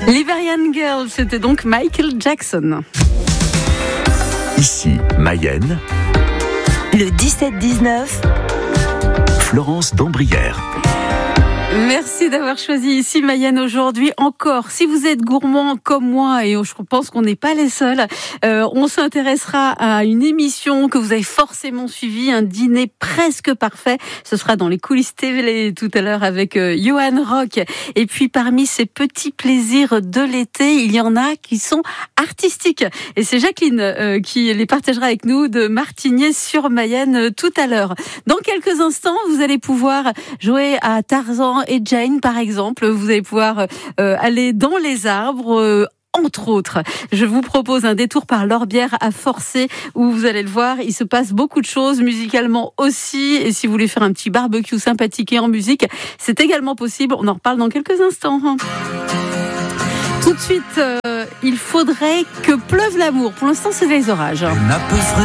Liberian Girl, c'était donc Michael Jackson. Ici, Mayenne. Le 17-19. Florence d'Ambrières. Merci d'avoir choisi ici Mayenne aujourd'hui. Encore, si vous êtes gourmand comme moi, et je pense qu'on n'est pas les seuls, on s'intéressera à une émission que vous avez forcément suivie, un dîner presque parfait. Ce sera dans les coulisses TV tout à l'heure avec Johan Rock. Et puis parmi ces petits plaisirs de l'été, il y en a qui sont artistiques. Et c'est Jacqueline qui les partagera avec nous de Martigny-sur-Mayenne tout à l'heure. Dans quelques instants, vous allez pouvoir jouer à Tarzan et Jane, par exemple. Vous allez pouvoir aller dans les arbres, entre autres. Je vous propose un détour par l'Orbière à Forcé, où vous allez le voir, il se passe beaucoup de choses, musicalement aussi. Et si vous voulez faire un petit barbecue sympathique et en musique, c'est également possible. On en reparle dans quelques instants. Tout de suite, il faudrait que pleuve l'amour. Pour l'instant, c'est les orages.